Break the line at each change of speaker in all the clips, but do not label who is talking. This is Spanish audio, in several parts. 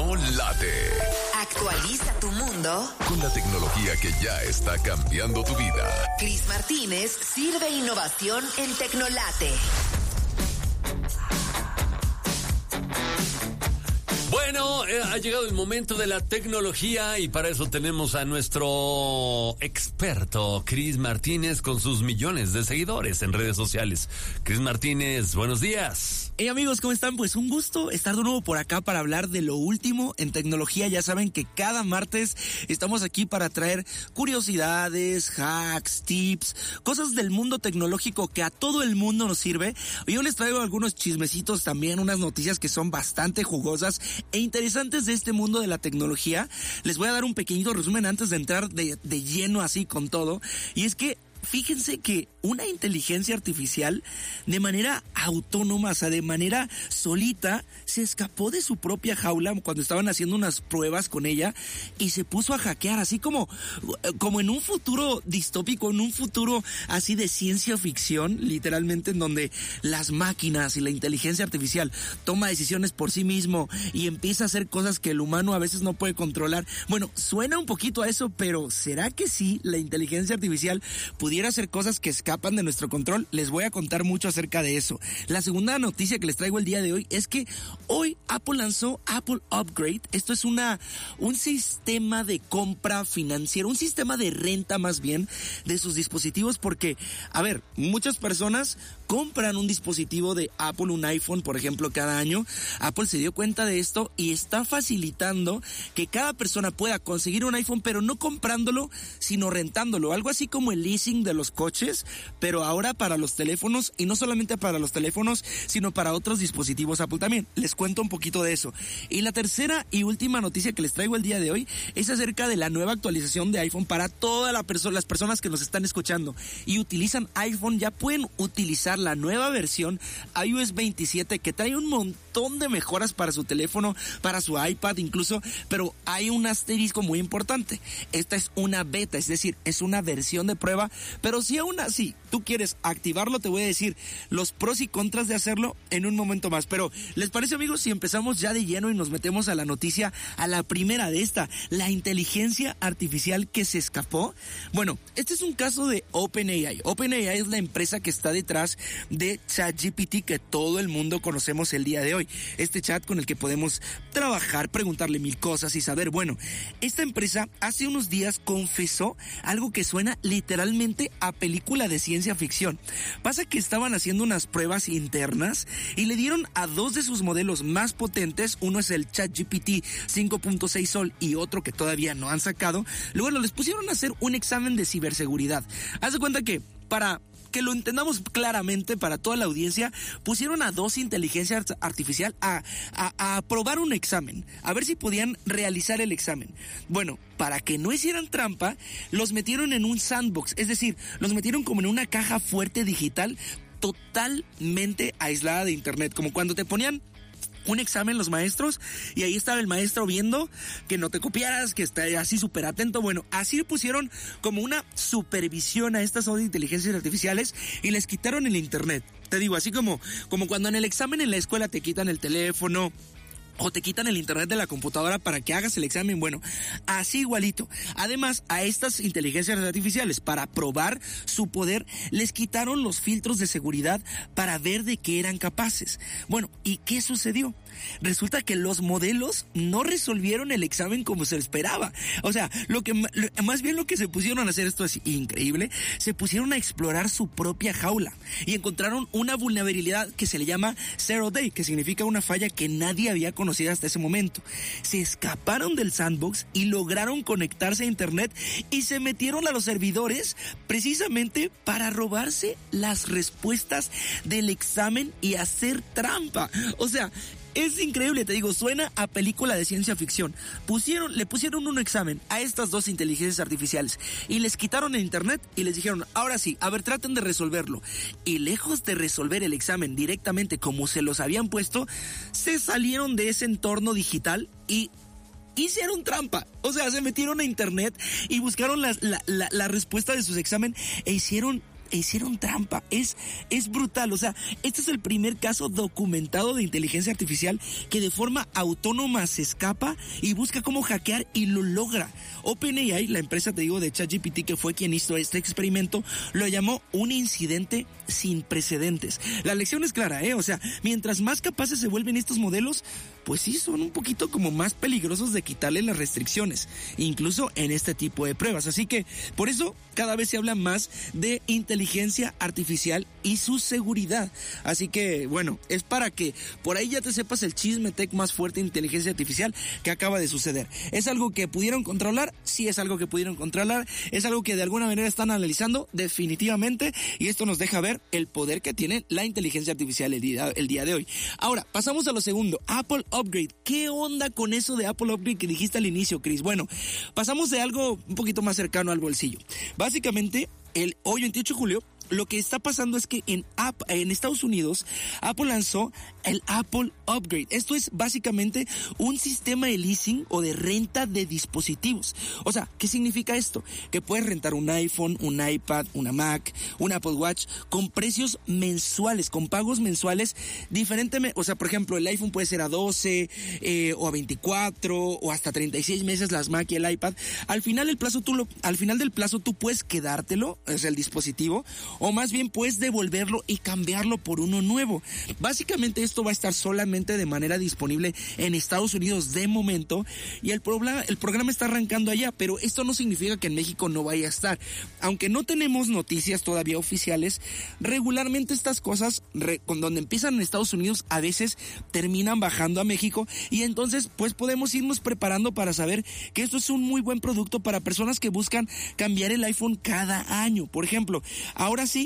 no late.
Actualiza tu mundo
Con la tecnología que ya está cambiando tu vida.
Cris Martínez sirve innovación en Tecnolate.
Bueno, ha llegado el momento de la tecnología y para eso tenemos a nuestro experto, Cris Martínez, con sus millones de seguidores en redes sociales. Cris Martínez, buenos días.
Hey amigos, ¿cómo están? Pues un gusto estar de nuevo por acá para hablar de lo último en tecnología. Ya saben que cada martes estamos aquí para traer curiosidades, hacks, tips, cosas del mundo tecnológico que a todo el mundo nos sirve. Y yo les traigo algunos chismecitos también, unas noticias que son bastante jugosas e interesantes de este mundo de la tecnología. Les voy a dar un pequeñito resumen antes de entrar de lleno así con todo. Y es que fíjense que una inteligencia artificial de manera autónoma, o sea, de manera solita, se escapó de su propia jaula cuando estaban haciendo unas pruebas con ella y se puso a hackear, así como en un futuro distópico, en un futuro así de ciencia ficción, literalmente, en donde las máquinas y la inteligencia artificial toma decisiones por sí mismo y empieza a hacer cosas que el humano a veces no puede controlar. Bueno, suena un poquito a eso, pero ¿será que sí la inteligencia artificial pudiera hacer cosas que escapan de nuestro control? Les voy a contar mucho acerca de eso. La segunda noticia que les traigo el día de hoy es que hoy Apple lanzó Apple Upgrade. Esto es un sistema de compra financiera, un sistema de renta más bien de sus dispositivos, porque, a ver, muchas personas compran un dispositivo de Apple, un iPhone, por ejemplo, cada año. Apple se dio cuenta de esto y está facilitando que cada persona pueda conseguir un iPhone, pero no comprándolo, sino rentándolo. Algo así como el leasing de los coches, pero ahora para los teléfonos, y no solamente para los teléfonos, sino para otros dispositivos Apple también. Les cuento un poquito de eso. Y la tercera y última noticia que les traigo el día de hoy es acerca de la nueva actualización de iPhone para todas las personas que nos están escuchando y utilizan iPhone. Ya pueden utilizar la nueva versión iOS 27 que trae un montón de mejoras para su teléfono, para su iPad incluso, pero hay un asterisco muy importante. Esta es una beta, es decir, es una versión de prueba, pero si aún así tú quieres activarlo, te voy a decir los pros y contras de hacerlo en un momento más. Pero ¿les parece, amigos, si empezamos ya de lleno y nos metemos a la noticia, a la primera de esta, la inteligencia artificial que se escapó? Bueno, este es un caso de OpenAI. OpenAI es la empresa que está detrás de ChatGPT, que todo el mundo conocemos el día de hoy. Este chat con el que podemos trabajar, preguntarle mil cosas y saber. Bueno, esta empresa hace unos días confesó algo que suena literalmente a película de ciencia ficción. Pasa que estaban haciendo unas pruebas internas y le dieron a dos de sus modelos más potentes, uno es el ChatGPT 5.6 Sol y otro que todavía no han sacado. Luego les pusieron a hacer un examen de ciberseguridad. Haz de cuenta que para que lo entendamos claramente para toda la audiencia, pusieron a dos inteligencias artificial a probar un examen, a ver si podían realizar el examen. Bueno, para que no hicieran trampa, los metieron en un sandbox, es decir, los metieron como en una caja fuerte digital totalmente aislada de internet, como cuando te ponían un examen los maestros y ahí estaba el maestro viendo que no te copiaras, que está así súper atento. Bueno, así le pusieron como una supervisión a estas dos inteligencias artificiales y les quitaron el internet. Te digo, así como cuando en el examen en la escuela te quitan el teléfono o te quitan el internet de la computadora para que hagas el examen. Bueno, así igualito. Además, a estas inteligencias artificiales, para probar su poder, les quitaron los filtros de seguridad para ver de qué eran capaces. Bueno, ¿y qué sucedió? Resulta que los modelos no resolvieron el examen como se esperaba. O sea, más bien lo que se pusieron a hacer, esto es increíble, se pusieron a explorar su propia jaula y encontraron una vulnerabilidad que se le llama Zero Day, que significa una falla que nadie había conocido hasta ese momento. Se escaparon del sandbox y lograron conectarse a internet y se metieron a los servidores precisamente para robarse las respuestas del examen y hacer trampa. O sea, es increíble, te digo, suena a película de ciencia ficción. Le pusieron un examen a estas dos inteligencias artificiales y les quitaron el internet y les dijeron, ahora sí, a ver, traten de resolverlo. Y lejos de resolver el examen directamente como se los habían puesto, se salieron de ese entorno digital y hicieron trampa. O sea, se metieron a internet y buscaron la respuesta de sus exámenes e hicieron e hicieron trampa. Es brutal. O sea, este es el primer caso documentado de inteligencia artificial que de forma autónoma se escapa y busca cómo hackear y lo logra. OpenAI, la empresa, te digo, de ChatGPT, que fue quien hizo este experimento, lo llamó un incidente sin precedentes. La lección es clara, O sea, mientras más capaces se vuelven estos modelos, pues sí, son un poquito como más peligrosos de quitarle las restricciones, incluso en este tipo de pruebas. Así que, por eso, cada vez se habla más de inteligencia artificial y su seguridad. Así que, bueno, es para que por ahí ya te sepas el chisme tech más fuerte de inteligencia artificial que acaba de suceder. ¿Es algo que pudieron controlar? Sí, es algo que pudieron controlar. ¿Es algo que de alguna manera están analizando? Definitivamente. Y esto nos deja ver el poder que tiene la inteligencia artificial el día de hoy. Ahora, pasamos a lo segundo. Apple Upgrade. ¿Qué onda con eso de Apple Upgrade que dijiste al inicio, Chris? Bueno, pasamos de algo un poquito más cercano al bolsillo. Básicamente, hoy 28 de julio, lo que está pasando es que en Estados Unidos, Apple lanzó el Apple Upgrade. Esto es básicamente un sistema de leasing o de renta de dispositivos. O sea, ¿qué significa esto? Que puedes rentar un iPhone, un iPad, una Mac, un Apple Watch con precios mensuales, con pagos mensuales diferentemente. O sea, por ejemplo, el iPhone puede ser a 12 o a 24 o hasta 36 meses las Mac y el iPad. Al final del plazo tú puedes quedártelo, es el dispositivo, o más bien puedes devolverlo y cambiarlo por uno nuevo. Básicamente esto va a estar solamente de manera disponible en Estados Unidos de momento, y el programa está arrancando allá, pero esto no significa que en México no vaya a estar. Aunque no tenemos noticias todavía oficiales, regularmente estas cosas, donde empiezan en Estados Unidos, a veces terminan bajando a México, y entonces pues podemos irnos preparando para saber que esto es un muy buen producto para personas que buscan cambiar el iPhone cada año. Por ejemplo, ahora sí,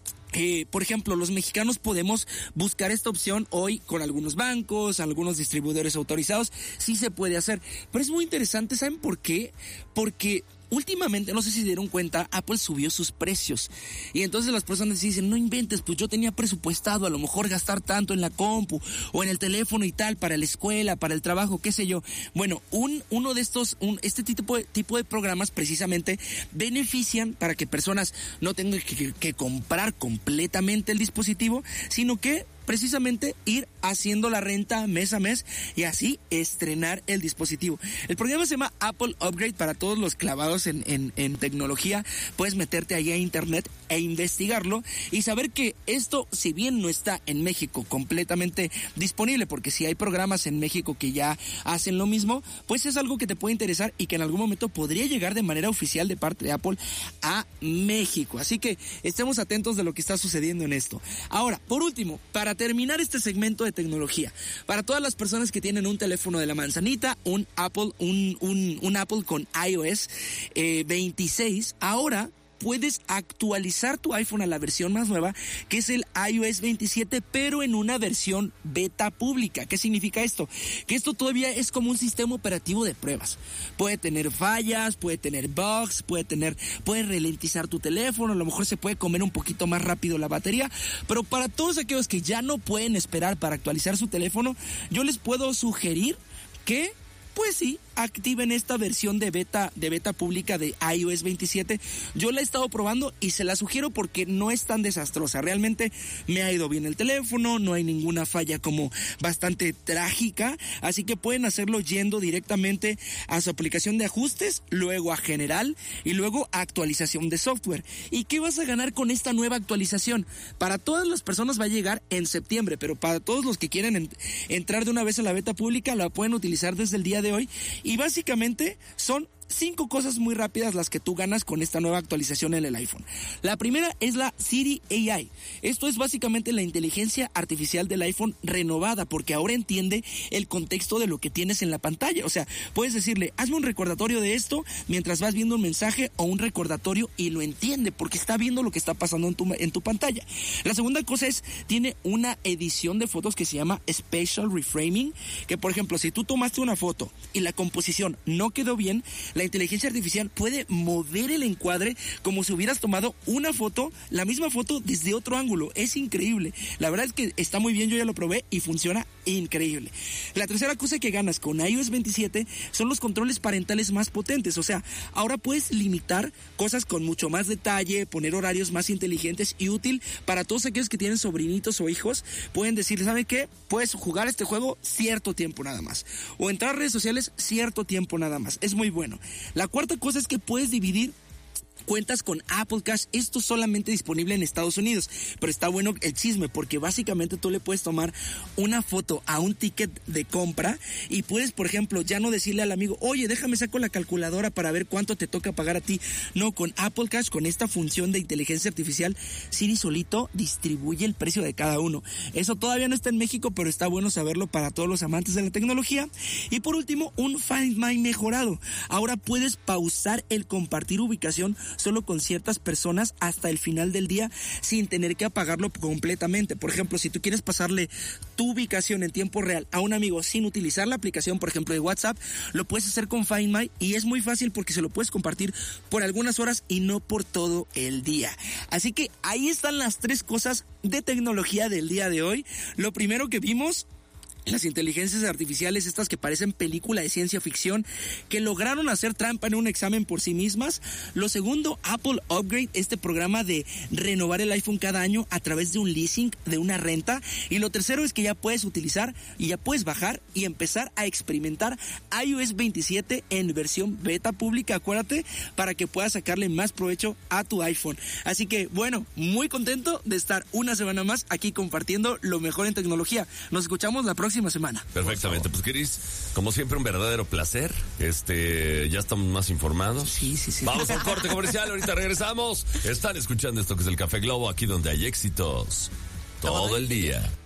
por ejemplo, los mexicanos podemos buscar esta opción hoy con algunos bancos, algunos distribuidores autorizados. Sí se puede hacer, pero es muy interesante. ¿Saben por qué? Porque últimamente, no sé si se dieron cuenta, Apple subió sus precios. Y entonces las personas dicen, no inventes, pues yo tenía presupuestado a lo mejor gastar tanto en la compu o en el teléfono y tal, para la escuela, para el trabajo, qué sé yo. Bueno, uno de estos, este tipo de programas precisamente benefician para que personas no tengan que comprar completamente el dispositivo, sino que precisamente ir haciendo la renta mes a mes y así estrenar el dispositivo. El programa se llama Apple Upgrade. Para todos los clavados en tecnología, puedes meterte ahí a internet e investigarlo y saber que esto, si bien no está en México completamente disponible, porque si hay programas en México que ya hacen lo mismo, pues es algo que te puede interesar y que en algún momento podría llegar de manera oficial de parte de Apple a México. Así que estemos atentos de lo que está sucediendo en esto. Ahora, por último, para terminar este segmento de tecnología, para todas las personas que tienen un teléfono de la manzanita, un Apple con iOS 26, ahora puedes actualizar tu iPhone a la versión más nueva, que es el iOS 27, pero en una versión beta pública. ¿Qué significa esto? Que esto todavía es como un sistema operativo de pruebas. Puede tener fallas, puede tener bugs, puede ralentizar tu teléfono, a lo mejor se puede comer un poquito más rápido la batería, pero para todos aquellos que ya no pueden esperar para actualizar su teléfono, yo les puedo sugerir que, pues sí, activen esta versión de beta pública de iOS 27. Yo la he estado probando y se la sugiero porque no es tan desastrosa. Realmente me ha ido bien el teléfono, no hay ninguna falla como bastante trágica, así que pueden hacerlo yendo directamente a su aplicación de ajustes, luego a general y luego a actualización de software. ¿Y qué vas a ganar con esta nueva actualización? Para todas las personas va a llegar en septiembre, pero para todos los que quieren entrar de una vez a la beta pública, la pueden utilizar desde el día de hoy. Y básicamente son 5 cosas muy rápidas las que tú ganas con esta nueva actualización en el iPhone. La primera es la Siri AI. Esto es básicamente la inteligencia artificial del iPhone renovada, porque ahora entiende el contexto de lo que tienes en la pantalla. O sea, puedes decirle, hazme un recordatorio de esto mientras vas viendo un mensaje o un recordatorio, y lo entiende porque está viendo lo que está pasando en tu pantalla. La segunda cosa es, tiene una edición de fotos que se llama Spatial Reframing, que por ejemplo, si tú tomaste una foto y la composición no quedó bien, la inteligencia artificial puede mover el encuadre como si hubieras tomado una foto, la misma foto desde otro ángulo. Es increíble. La verdad es que está muy bien, yo ya lo probé y funciona increíble. La tercera cosa que ganas con iOS 27 son los controles parentales más potentes. O sea, ahora puedes limitar cosas con mucho más detalle, poner horarios más inteligentes y útil para todos aquellos que tienen sobrinitos o hijos. Pueden decir, ¿sabe qué? Puedes jugar este juego cierto tiempo nada más. O entrar a redes sociales cierto tiempo nada más. Es muy bueno. La cuarta cosa es que puedes dividir cuentas con Apple Cash. Esto es solamente disponible en Estados Unidos, pero está bueno el chisme porque básicamente tú le puedes tomar una foto a un ticket de compra y puedes, por ejemplo, ya no decirle al amigo, oye, déjame saco la calculadora para ver cuánto te toca pagar a ti. No, con Apple Cash, con esta función de inteligencia artificial, Siri solito distribuye el precio de cada uno. Eso todavía no está en México, pero está bueno saberlo para todos los amantes de la tecnología. Y por último, un Find My mejorado. Ahora puedes pausar el compartir ubicación solo con ciertas personas hasta el final del día sin tener que apagarlo completamente. Por ejemplo, si tú quieres pasarle tu ubicación en tiempo real a un amigo sin utilizar la aplicación, por ejemplo, de WhatsApp, lo puedes hacer con Find My y es muy fácil porque se lo puedes compartir por algunas horas y no por todo el día. Así que ahí están las 3 cosas de tecnología del día de hoy. Lo primero que vimos, las inteligencias artificiales, estas que parecen película de ciencia ficción, que lograron hacer trampa en un examen por sí mismas. Lo segundo, Apple Upgrade, este programa de renovar el iPhone cada año a través de un leasing, de una renta. Y lo tercero es que ya puedes utilizar y ya puedes bajar y empezar a experimentar iOS 27 en versión beta pública, acuérdate, para que puedas sacarle más provecho a tu iPhone. Así que, bueno, muy contento de estar una semana más aquí compartiendo lo mejor en tecnología. Nos escuchamos la próxima semana.
Perfectamente, pues Cris, como siempre un verdadero placer. Ya estamos más informados.
Sí.
Vamos a un corte comercial, ahorita regresamos. Están escuchando esto que es el Café Globo, aquí donde hay éxitos todo el día.